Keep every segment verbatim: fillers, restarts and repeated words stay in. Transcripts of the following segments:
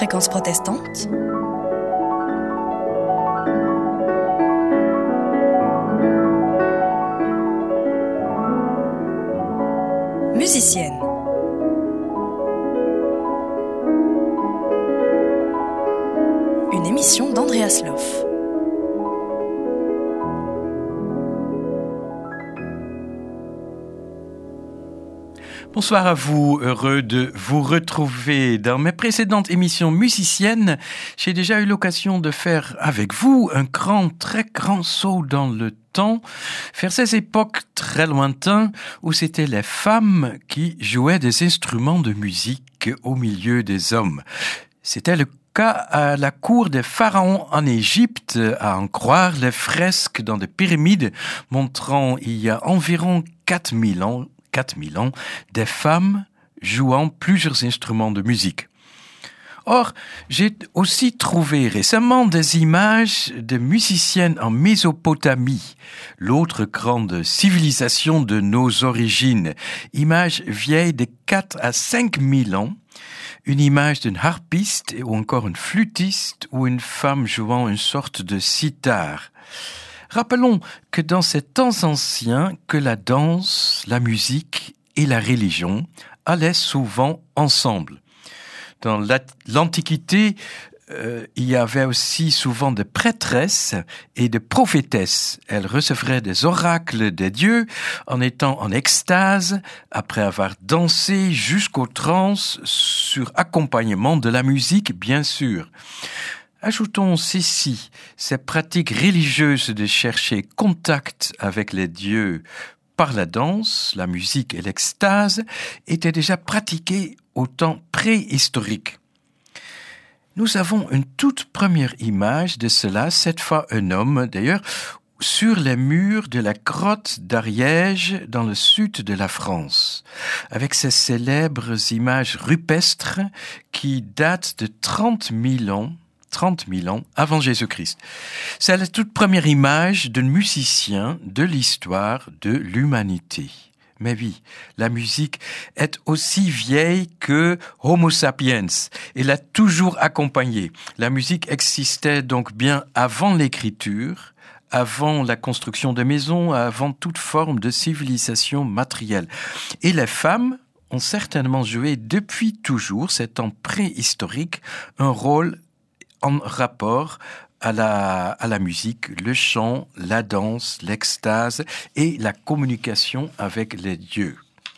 Fréquence protestante. Musicienne. Une émission d'Andreas Loff. Bonsoir à vous, heureux de vous retrouver. Dans mes précédentes émissions musiciennes, j'ai déjà eu l'occasion de faire avec vous un grand, très grand saut dans le temps, vers ces époques très lointaines où c'était les femmes qui jouaient des instruments de musique au milieu des hommes. C'était le cas à la cour des pharaons en Égypte, à en croire les fresques dans des pyramides montrant il y a environ quatre mille ans quatre mille ans, des femmes jouant plusieurs instruments de musique. Or, j'ai aussi trouvé récemment des images de musiciennes en Mésopotamie, l'autre grande civilisation de nos origines. Images vieilles de quatre à cinq mille ans, une image d'un harpiste ou encore une flûtiste ou une femme jouant une sorte de sitar. Rappelons que dans ces temps anciens, que la danse, la musique et la religion allaient souvent ensemble. Dans l'Antiquité, euh, il y avait aussi souvent des prêtresses et des prophétesses. Elles recevraient des oracles des dieux en étant en extase après avoir dansé jusqu'aux transes sur accompagnement de la musique, bien sûr. Ajoutons ceci, ces pratiques religieuses de chercher contact avec les dieux par la danse, la musique et l'extase étaient déjà pratiquées au temps préhistorique. Nous avons une toute première image de cela, cette fois un homme d'ailleurs, sur les murs de la grotte d'Ariège dans le sud de la France, avec ces célèbres images rupestres qui datent de trente mille ans, trente mille ans avant Jésus-Christ. C'est la toute première image d'un musicien de l'histoire de l'humanité. Mais oui, la musique est aussi vieille que Homo sapiens. Elle a toujours accompagné. La musique existait donc bien avant l'écriture, avant la construction de maisons, avant toute forme de civilisation matérielle. Et les femmes ont certainement joué depuis toujours, ces temps préhistoriques, un rôle en rapport à la, à la musique, le chant, la danse, l'extase et la communication avec les dieux.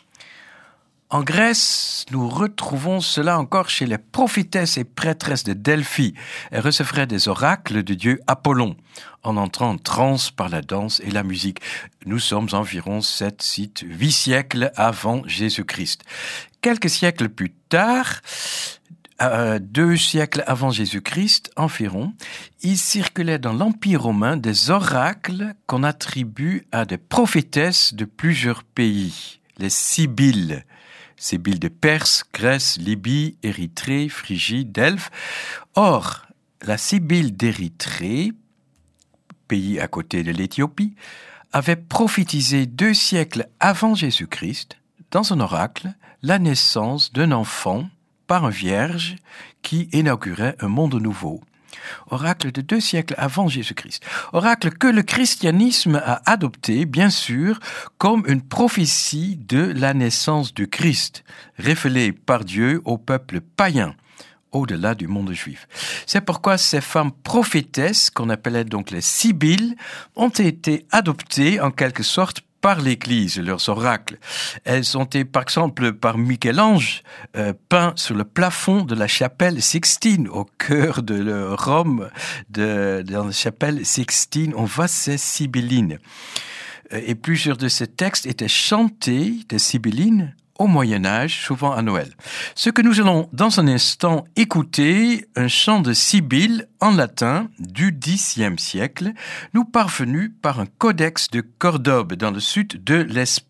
En Grèce, nous retrouvons cela encore chez les prophétesses et prêtresses de Delphi. Elles recevraient des oracles de dieu Apollon en entrant en transe par la danse et la musique. Nous sommes environ sept, six, huit siècles avant Jésus-Christ. Quelques siècles plus tard, Euh, deux siècles avant Jésus-Christ environ, il circulait dans l'Empire romain des oracles qu'on attribue à des prophétesses de plusieurs pays, les Sibylles. Sibylles de Perse, Grèce, Libye, Érythrée, Phrygie, Delphes. Or, la Sibylle d'Érythrée, pays à côté de l'Éthiopie, avait prophétisé deux siècles avant Jésus-Christ, dans un oracle, la naissance d'un enfant par un vierge qui inaugurait un monde nouveau. Oracle de deux siècles avant Jésus-Christ. Oracle que le christianisme a adopté, bien sûr, comme une prophétie de la naissance du Christ, révélée par Dieu au peuple païen, au-delà du monde juif. C'est pourquoi ces femmes prophétesses, qu'on appelait donc les Sibylles, ont été adoptées en quelque sorte par l'Église, leurs oracles. Elles ont été, par exemple, par Michel-Ange, euh, peints sur le plafond de la chapelle Sixtine, au cœur de Rome, de, dans la chapelle Sixtine, on voit ces Sibyllines. Et plusieurs de ces textes étaient chantés, des Sibyllines, au Moyen-Âge, souvent à Noël. Ce que nous allons dans un instant écouter, un chant de Sibylle en latin du Xe siècle, nous parvenu par un codex de Cordobe dans le sud de l'Espagne.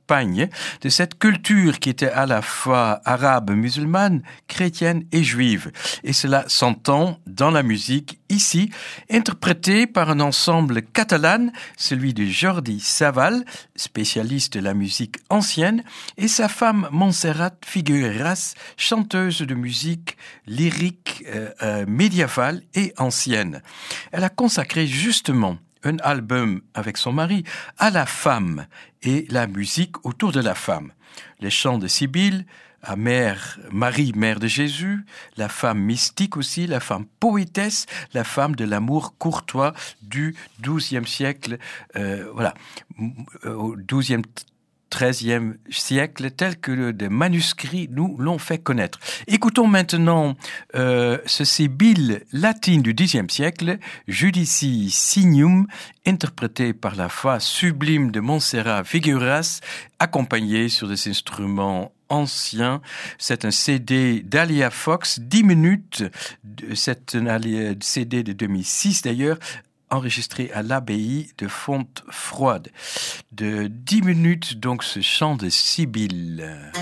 d'Espagne, de cette culture qui était à la fois arabe, musulmane, chrétienne et juive. Et cela s'entend dans la musique ici, interprétée par un ensemble catalan, celui de Jordi Savall, spécialiste de la musique ancienne, et sa femme Montserrat Figueras, chanteuse de musique lyrique euh, euh, médiévale et ancienne. Elle a consacré justement un album avec son mari à la femme et la musique autour de la femme. Les chants de Sibylle, à mère, Marie, mère de Jésus, la femme mystique aussi, la femme poétesse, la femme de l'amour courtois du douzième siècle, euh, voilà, au douzième, treizième siècle, tel que des manuscrits nous l'ont fait connaître. Écoutons maintenant euh, ce Sibylle latine du dixième siècle, Judici Signum, interprété par la voix sublime de Montserrat Figueras, accompagnée sur des instruments anciens. C'est un C D d'Alia Fox, dix minutes, c'est un C D de deux mille six d'ailleurs, enregistré à l'abbaye de Fontfroide. De dix minutes, donc, ce chant de Sibylle.